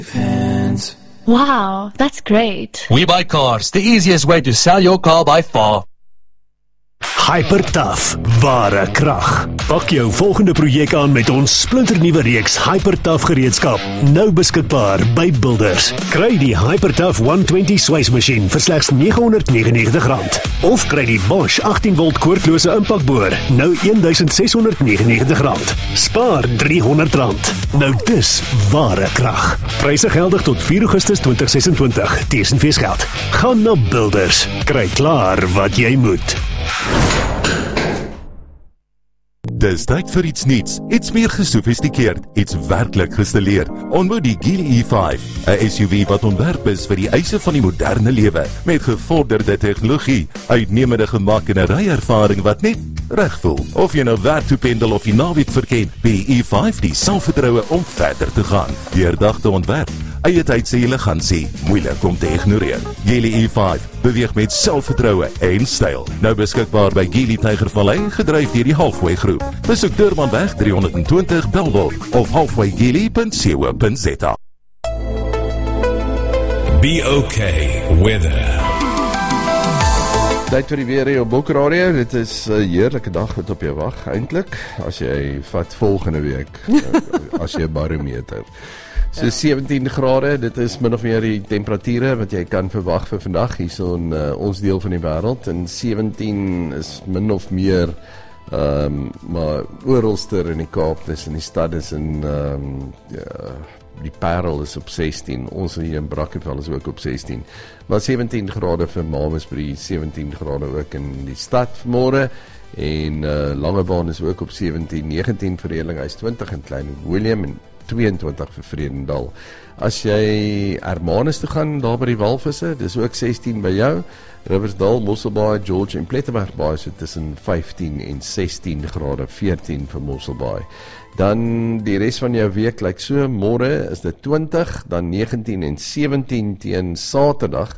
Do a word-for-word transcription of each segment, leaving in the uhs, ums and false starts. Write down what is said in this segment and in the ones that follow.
Wow, that's great. We Buy Cars, the easiest way to sell your car by far. Hypertough, ware krag. Pak jou volgende projek aan met ons splinternuwe reeks Hypertough gereedskap, nou beskikbaar by Builders. Kry die Hypertough honderdtwintig swysmasjien vir slegs nege honderd negenennegentig rand. Of kry die Bosch agttien volt koordlose impakboor, nou een duisend ses honderd negenennegentig rand. Spaar driehonderd rand. Nou dis ware krag. Pryse geldig tot vier Augustus twintig sesentwintig, teen feesgeld. Gaan na Builders. Kry klaar wat jy moet. Dis tyd vir iets niets, iets meer gesofistikeerd, iets werklik gestileerd. Ontmoet die Geely E vyf, 'n S U V wat ontwerp is vir die eise van die moderne lewe, met gevorderde tegnologie, uitnemende gemak en 'n ryervaring wat net reg voel. Of jy nou werk toe pendel of die naweek verken, die E vyf die selfvertroue om verder te gaan. Deurdagte ontwerp, eie tyd se elegansie, moeilik om te ignoreer. Geely E vyf beweeg met selfvertroue en styl. Nou beskikbaar by Geely Tygervallei, gedryf deur die Halfway Groep. Besoek Durbanweg driehonderdtwintig Bellville of halfway geely punt co punt za. Be okay weather. Tyd vir die weer hier op Bokradio. Dit is 'n heerlike dag wat op jou wag eintlik, as jy vat volgende week as jy 'n barometer. So sewentien grade, dit is min of meer die temperature wat jy kan verwag vir vandag hier so in uh, ons deel van die wêreld. En sewentien is min of meer Um, maar oralster in die Kaap, dis in die stad is in um, ja, die Parel is op sestien, ons hier in Brackenfell is ook op sestien, maar sewentien grade vir Mamasbury, sewentien grade ook in die stad vanmôre, en uh, Langebaan is ook op sewentien, negentien vir Erlinghuis, twintig in Klein Willem en tweeëntwintig vir Vredendal. As jy Hermanus toe gaan, daar by die Walvisse, dis ook sestien by jou, Riversdal, Mosselbaai, George en Plettenberg Baai, so tussen vyftien en sestien grade, veertien vir Mosselbaai. Dan die res van jou week lyk so, môre is dit twintig, dan negentien en sewentien teen Saterdag,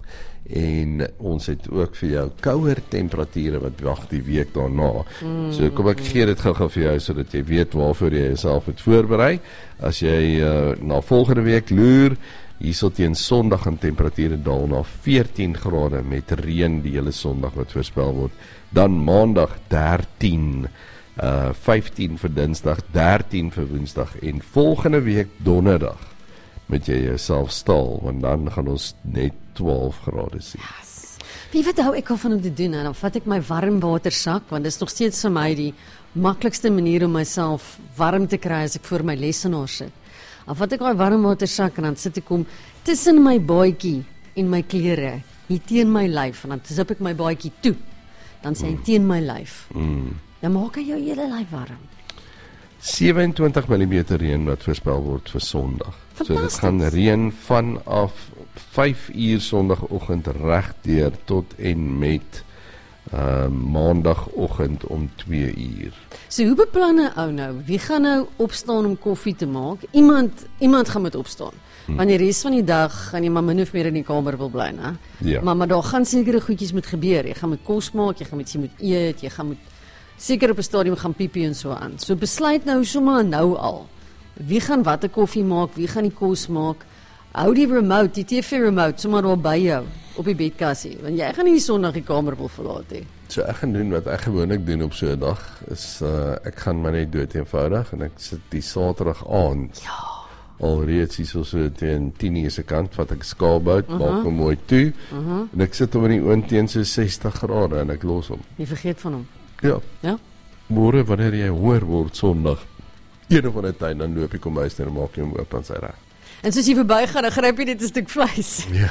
en ons het ook vir jou kouer temperature wat wag die week daarna. Mm. So kom ek gee dit gou-gou vir jou, sodat jy weet waarvoor jy jouself moet voorberei. As jy uh, na volgende week loer, hierso teen Sondag gaan temperature daal na veertien grade met reën die hele Sondag wat voorspel word. Dan Maandag dertien, uh, vyftien vir Dinsdag, dertien vir Woensdag en volgende week Donderdag moet jy jouself staal, want dan gaan ons net twaalf grade sien. Yes. Wie wat hou ek al van om te doen, en dan vat ek my warmwatersak, want dit is nog steeds vir my die maklikste manier om myself warm te kry as ek voor my lesenaar sit. Dan vat ek my warmwatersak en dan sit ek hom tussen my baadjie en my klere, hier teen my lyf, en dan zip ek my baadjie toe, dan sê hy mm. teen my lyf. Mm. Dan maak hy jou hele lyf warm. sewenentwintig millimeter reën wat voorspel word vir Sondag. So dit gaan reën vanaf vyf uur Sondagoggend reg deur tot en met uh, Maandagoggend om twee uur. So hoe beplan 'n ou nou? Wie gaan nou opstaan om koffie te maak? Iemand iemand gaan moet opstaan. Hmm. Want die res van die dag gaan jy maar min of meer in die kamer wil bly, né? Ja. Maar maar daar gaan sekere goedjies moet gebeur. Jy gaan moet kos maak, jy gaan moet jy moet eet, jy gaan moet seker op 'n stadium gaan piepie en so aan. So besluit nou sommer nou al. Wie gaan watter koffie maak, wie gaan die kos maak? Hou die remote, die T V remote sommer daar by jou op die bedkassie, want jy gaan nie Sondag die kamer wil verlaat hê. So ek gaan doen wat ek gewoonlik doen op so 'n dag, is uh, ek gaan maar net dood eenvoudig en ek sit die Saterdag aand. Ja. Alreeds hier so so teen tien uur se kant wat ek skaapbout, uh -huh. maak hom mooi toe, uh -huh. en ek sit hom in die oond teen so sestig grade en ek los hom. Jy vergeet van hom. Ja. Ja. Môre wanneer jy hoor word Sondag, een of ander tyd, dan loop ek kom huis en maak jy hom oop aan sy reg. En soos jy verbygaan, dan gryp jy net 'n stuk vleis. Ja.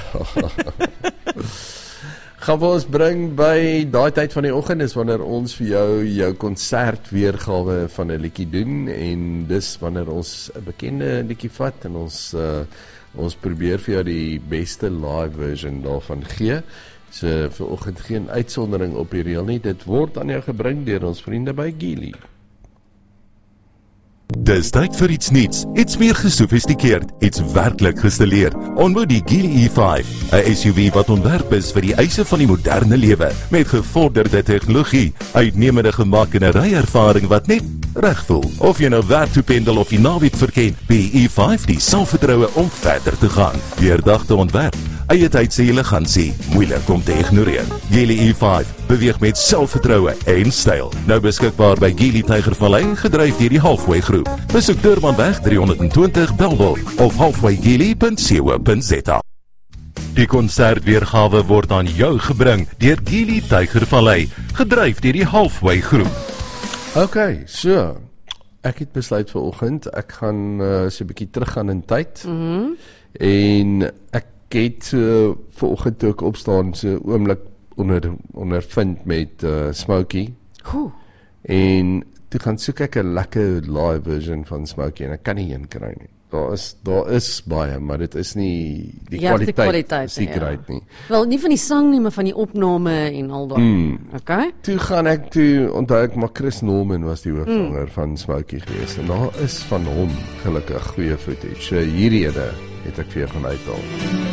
Gaan we ons bring by daai tyd van die oggend, is wanneer ons vir jou jou konsert weergawe van 'n liedjie doen, en dis wanneer ons 'n bekende liedjie vat en ons uh, ons probeer vir jou die beste live version daarvan gee. So vir oggend geen uitsondering op die reël nie. Dit word aan jou gebring deur ons vriende by Geely. Dis tyd vir iets nuuts, iets meer gesofistikeerd, iets werklik gestileerd. Ontmoet die Geely E vyf, 'n S U V wat ontwerp is vir die eise van die moderne lewe, met gevorderde tegnologie, uitnemende gemak en 'n ryervaring wat net reg voel. Of jy nou werk toe pendel of die naweek verken, bied E vyf die selfvertroue om verder te gaan. Deurdagte ontwerp, eie tyd se elegansie, moeilik om te ignoreer. Geely E vyf beweeg met selfvertroue en styl. Nou beskikbaar by Geely Tygervallei, gedryf deur die Halfway Groep. Besoek Durbanweg drie honderd en twintig Bellville of halfway geely punt co punt za. Die konsertweergawe word aan jou gebring deur Geely Tygervallei, gedryf deur die Halfway Groep. Okay, so ek het besluit vir oggend, ek gaan uh, so 'n bietjie teruggaan in tyd. Mm-hmm. En ek het uh, vir oggend toe ek opstaan so oomblik onder ondervind met uh, Smokey. Oeh. En toe gaan soek ek 'n lekker live version van Smokey en ek kan nie een kry nie. Daar is daar is baie, maar dit is nie die Ja, die kwaliteit kwaliteit, is nie ja. great nie. Wel, nie van die sang nie, maar van die opname en al daai. Mm. Okay? Toe gaan ek toe onthou ek maar Chris Norman was die hoofsanger mm. van Smokey geweest en daar is van hom gelukkig goeie footage. So hierdie ene het ek vir jou gaan uithaal.